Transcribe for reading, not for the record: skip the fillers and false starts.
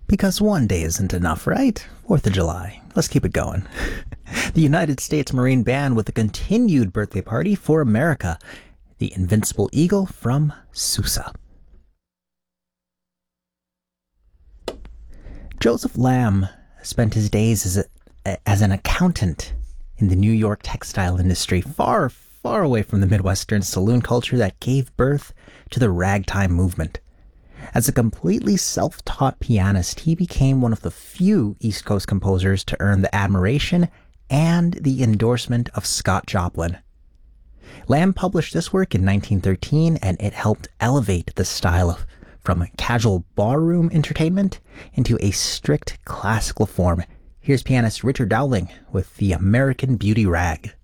Because one day isn't enough, right? 4th of July. Let's keep it going. The United States Marine Band with a continued birthday party for America. The Invincible Eagle from Sousa. Joseph Lamb spent his days as an accountant in the New York textile industry, far, far away from the Midwestern saloon culture that gave birth to the ragtime movement. As a completely self-taught pianist, he became one of the few East Coast composers to earn the admiration and the endorsement of Scott Joplin. Lamb published this work in 1913, and it helped elevate the style from casual barroom entertainment into a strict classical form. Here's pianist Richard Dowling with the American Beauty Rag.